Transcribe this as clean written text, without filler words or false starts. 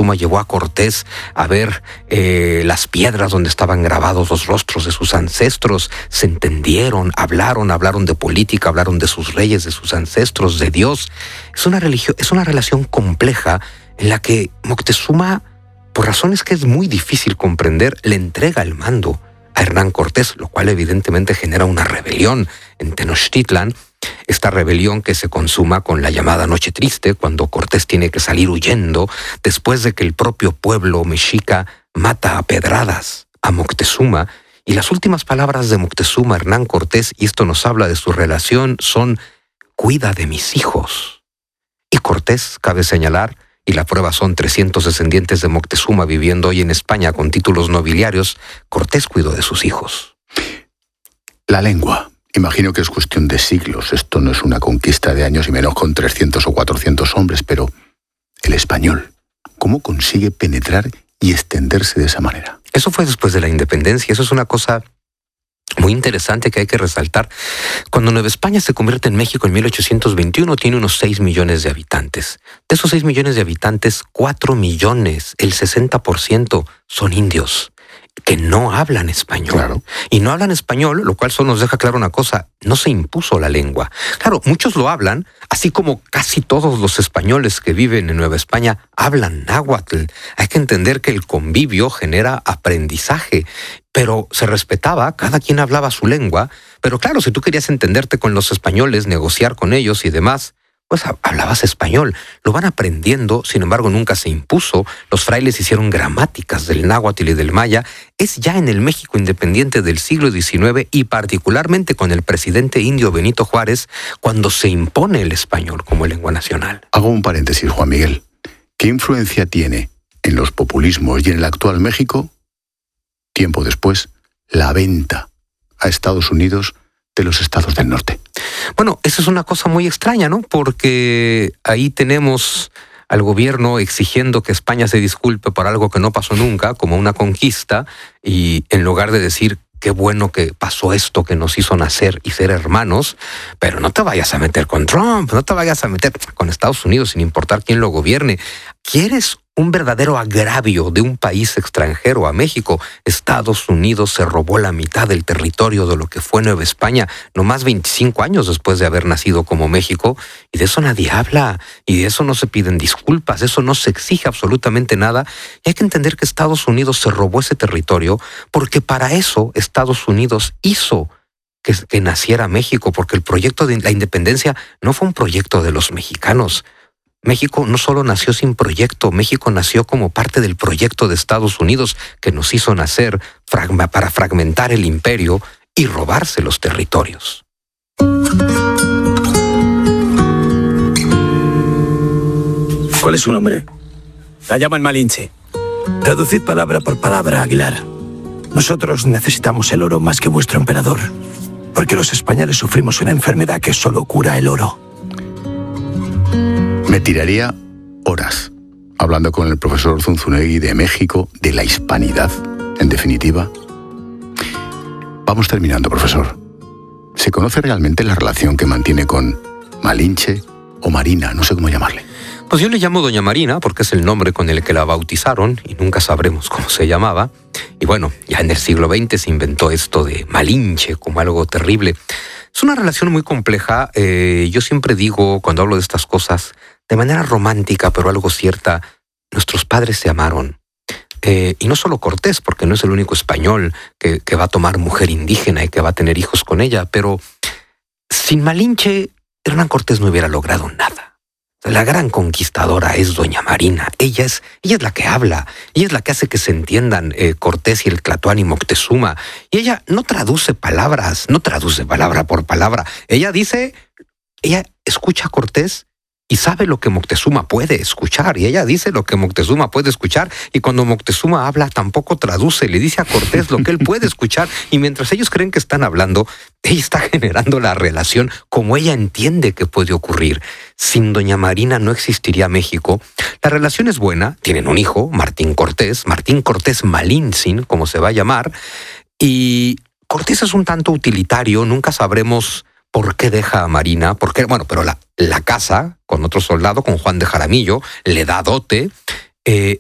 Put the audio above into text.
Moctezuma llevó a Cortés a ver las piedras donde estaban grabados los rostros de sus ancestros. Se entendieron, hablaron de política, hablaron de sus reyes, de sus ancestros, de Dios. Es una relación compleja en la que Moctezuma, por razones que es muy difícil comprender, le entrega el mando a Hernán Cortés, lo cual evidentemente genera una rebelión en Tenochtitlan. Esta rebelión que se consuma con la llamada Noche Triste, cuando Cortés tiene que salir huyendo después de que el propio pueblo mexica mata a pedradas a Moctezuma. Y las últimas palabras de Moctezuma a Hernán Cortés, y esto nos habla de su relación, son: cuida de mis hijos. Y Cortés, cabe señalar, y la prueba son 300 descendientes de Moctezuma viviendo hoy en España con títulos nobiliarios, Cortés cuidó de sus hijos. La lengua. Imagino que es cuestión de siglos. Esto no es una conquista de años y menos con 300 o 400 hombres, pero el español, ¿cómo consigue penetrar y extenderse de esa manera? Eso fue después de la independencia. Eso es una cosa muy interesante que hay que resaltar. Cuando Nueva España se convierte en México en 1821, tiene unos 6 millones de habitantes. De esos 6 millones de habitantes, 4 millones, el 60%, son indios que no hablan español. Claro. Y no hablan español, lo cual solo nos deja claro una cosa: no se impuso la lengua. Claro, muchos lo hablan, así como casi todos los españoles que viven en Nueva España hablan náhuatl. Hay que entender que el convivio genera aprendizaje, pero se respetaba, cada quien hablaba su lengua. Pero claro, si tú querías entenderte con los españoles, negociar con ellos y demás, pues hablabas español. Lo van aprendiendo, sin embargo nunca se impuso. Los frailes hicieron gramáticas del náhuatl y del maya. Es ya en el México independiente del siglo XIX y particularmente con el presidente indio Benito Juárez cuando se impone el español como lengua nacional. Hago un paréntesis, Juan Miguel. ¿Qué influencia tiene en los populismos y en el actual México, tiempo después, la venta a Estados Unidos de los estados del norte? Bueno, esa es una cosa muy extraña, ¿no? Porque ahí tenemos al gobierno exigiendo que España se disculpe por algo que no pasó nunca, como una conquista, y en lugar de decir: qué bueno que pasó esto que nos hizo nacer y ser hermanos, pero no te vayas a meter con Trump, no te vayas a meter con Estados Unidos sin importar quién lo gobierne. ¿Quieres un verdadero agravio de un país extranjero a México? Estados Unidos se robó la mitad del territorio de lo que fue Nueva España, nomás 25 años después de haber nacido como México, y de eso nadie habla, y de eso no se piden disculpas, de eso no se exige absolutamente nada. Y hay que entender que Estados Unidos se robó ese territorio porque para eso Estados Unidos hizo que naciera México, porque el proyecto de la independencia no fue un proyecto de los mexicanos. México no solo nació sin proyecto, México nació como parte del proyecto de Estados Unidos que nos hizo nacer para fragmentar el imperio y robarse los territorios. ¿Cuál es su nombre? La llaman Malinche. Traducid palabra por palabra, Aguilar. Nosotros necesitamos el oro más que vuestro emperador, porque los españoles sufrimos una enfermedad que solo cura el oro. Me tiraría horas hablando con el profesor Zunzunegui de México, de la hispanidad, en definitiva. Vamos terminando, profesor. ¿Se conoce realmente la relación que mantiene con Malinche o Marina? No sé cómo llamarle. Pues yo le llamo Doña Marina porque es el nombre con el que la bautizaron y nunca sabremos cómo se llamaba. Y bueno, ya en el siglo XX se inventó esto de Malinche como algo terrible. Es una relación muy compleja. Yo siempre digo, cuando hablo de estas cosas, de manera romántica, pero algo cierta, nuestros padres se amaron. Y no solo Cortés, porque no es el único español que va a tomar mujer indígena y que va a tener hijos con ella, pero sin Malinche, Hernán Cortés no hubiera logrado nada. La gran conquistadora es Doña Marina. Ella es la que habla, ella es la que hace que se entiendan Cortés y el Tlatoani Moctezuma. Y ella no traduce palabras, no traduce palabra por palabra. Ella escucha a Cortés y sabe lo que Moctezuma puede escuchar, y ella dice lo que Moctezuma puede escuchar, y cuando Moctezuma habla tampoco traduce, le dice a Cortés lo que él puede escuchar, y mientras ellos creen que están hablando, ella está generando la relación como ella entiende que puede ocurrir. Sin Doña Marina no existiría México. La relación es buena, tienen un hijo, Martín Cortés Malintzin, como se va a llamar, y Cortés es un tanto utilitario, nunca sabremos por qué deja a Marina, pero la casa con otro soldado, con Juan de Jaramillo, le da dote.